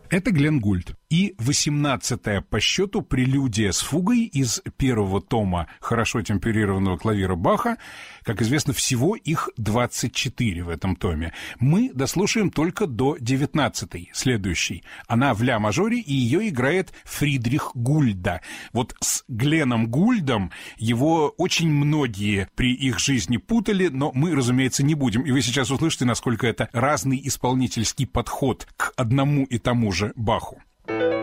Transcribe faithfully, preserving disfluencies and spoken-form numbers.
Это Глен Гульд. И восемнадцатая по счету прелюдия с фугой из первого тома хорошо темперированного клавира Баха. Как известно, всего их двадцать четыре в этом томе. Мы дослушаем только до девятнадцатой, следующей. Она в ля-мажоре, и ее играет Фридрих Гульда. Вот с Гленом Гульдом его очень многие при их жизни путали, но мы, разумеется, не будем. И вы сейчас услышите, насколько это разный исполнительский подход к одному и тому же Баху.